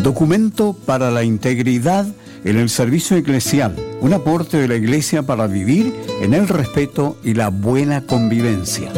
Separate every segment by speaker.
Speaker 1: Documento para la integridad en el servicio eclesial, un aporte de la Iglesia para vivir en el respeto y la buena convivencia.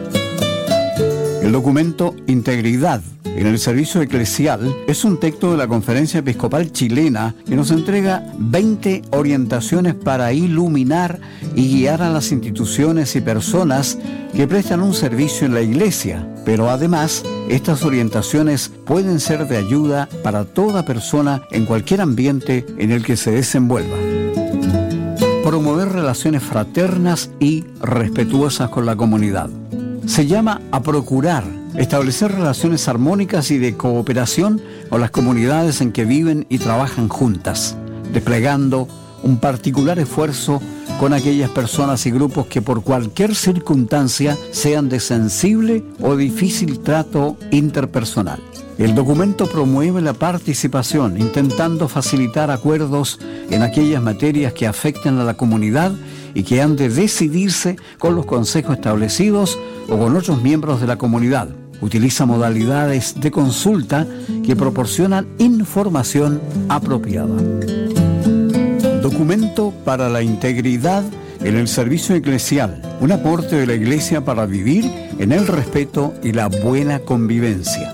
Speaker 1: El documento Integridad en el servicio eclesial es un texto de la Conferencia Episcopal Chilena que nos entrega 20 orientaciones para iluminar y guiar a las instituciones y personas que prestan un servicio en la Iglesia, pero además estas orientaciones pueden ser de ayuda para toda persona en cualquier ambiente en el que se desenvuelva. Promover relaciones fraternas y respetuosas con la comunidad. Se llama a procurar establecer relaciones armónicas y de cooperación con las comunidades en que viven y trabajan juntas, desplegando un particular esfuerzo con aquellas personas y grupos que por cualquier circunstancia sean de sensible o difícil trato interpersonal. El documento promueve la participación, intentando facilitar acuerdos en aquellas materias que afecten a la comunidad y que han de decidirse con los consejos establecidos o con otros miembros de la comunidad. Utiliza modalidades de consulta que proporcionan información apropiada. Documento para la integridad en el servicio eclesial, un aporte de la Iglesia para vivir en el respeto y la buena convivencia.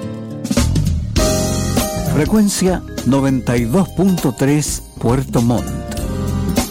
Speaker 1: Frecuencia 92.3 Puerto Montt.